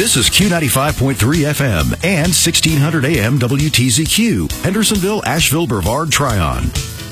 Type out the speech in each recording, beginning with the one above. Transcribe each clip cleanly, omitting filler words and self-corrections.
This is Q95.3 FM and 1600 AM WTZQ, Hendersonville, Asheville, Brevard, Tryon.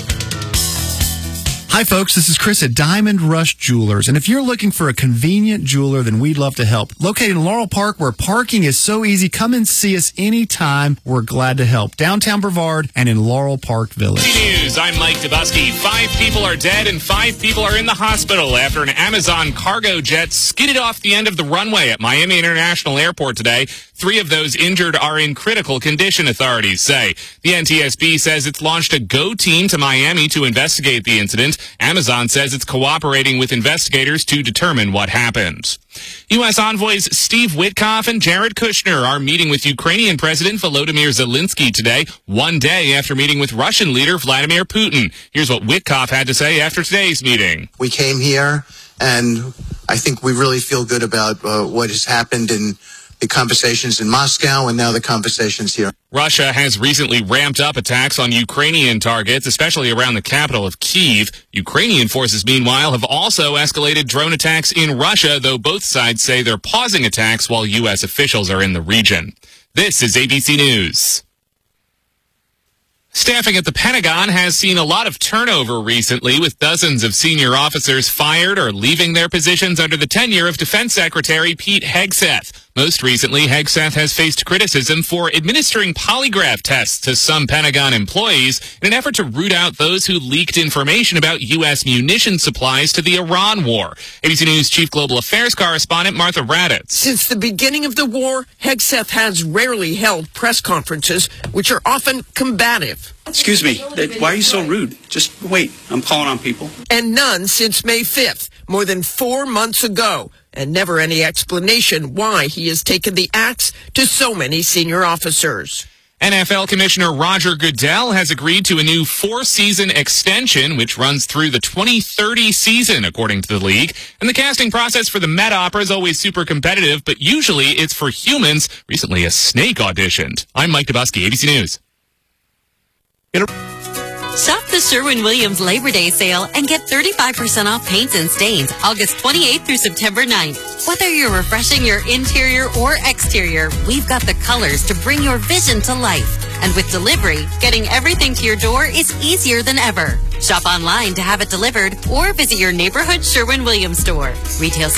Hi, folks. This is Chris at Diamond Rush Jewelers. And if you're looking for a convenient jeweler, then we'd love to help. Located in Laurel Park, where parking is so easy, come and see us anytime. We're glad to help. Downtown Brevard and in Laurel Park Village. News. I'm Mike Dubusky. 5 people are dead and 5 people are in the hospital after an Amazon cargo jet skidded off the end of the runway at Miami International Airport today. 3 of those injured are in critical condition, authorities say. The NTSB says it's launched a GO team to Miami to investigate the incident. Amazon says it's cooperating with investigators to determine what happened. U.S. envoys Steve Witkoff and Jared Kushner are meeting with Ukrainian President Volodymyr Zelensky today, one day after meeting with Russian leader Vladimir Putin. Here's what Witkoff had to say after today's meeting. We came here, and I think we really feel good about what has happened in the conversations in Moscow and now the conversations here. Russia has recently ramped up attacks on Ukrainian targets, especially around the capital of Kyiv. Ukrainian forces, meanwhile, have also escalated drone attacks in Russia, though both sides say they're pausing attacks while U.S. officials are in the region. This is ABC News. Staffing at the Pentagon has seen a lot of turnover recently, with dozens of senior officers fired or leaving their positions under the tenure of Defense Secretary Pete Hegseth. Most recently, Hegseth has faced criticism for administering polygraph tests to some Pentagon employees in an effort to root out those who leaked information about U.S. munition supplies to the Iran war. ABC News Chief Global Affairs Correspondent Martha Raddatz. Since the beginning of the war, Hegseth has rarely held press conferences, which are often combative. Excuse me, why are you so rude? Just wait, I'm calling on people. And none since May 5th, more than 4 months ago, and never any explanation why he has taken the axe to so many senior officers. NFL Commissioner Roger Goodell has agreed to a new 4-season extension, which runs through the 2030 season, according to the league. And the casting process for the Met Opera is always super competitive, but usually it's for humans. Recently, a snake auditioned. I'm Mike Dubusky, ABC News. Shop the Sherwin-Williams Labor Day sale and get 35% off paints and stains August 28th through September 9th. Whether you're refreshing your interior or exterior, we've got the colors to bring your vision to life. And with delivery, getting everything to your door is easier than ever. Shop online to have it delivered or visit your neighborhood Sherwin-Williams store. Retail